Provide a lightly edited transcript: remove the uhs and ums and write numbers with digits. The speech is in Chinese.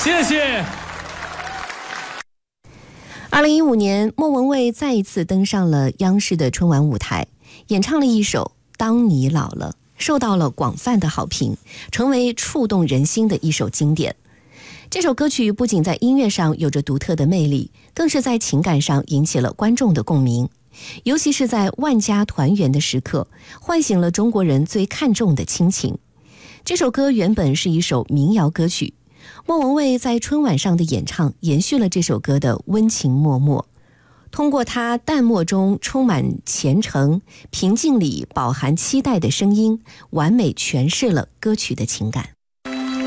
谢谢。 2015年，莫文蔚再一次登上了央视的春晚舞台，演唱了一首《当你老了》，受到了广泛的好评，成为触动人心的一首经典。这首歌曲不仅在音乐上有着独特的魅力，更是在情感上引起了观众的共鸣，尤其是在万家团圆的时刻，唤醒了中国人最看重的亲情。这首歌原本是一首民谣歌曲，莫文蔚在春晚上的演唱延续了这首歌的温情脉脉，通过她淡漠中充满虔诚、平静里饱含期待的声音，完美诠释了歌曲的情感。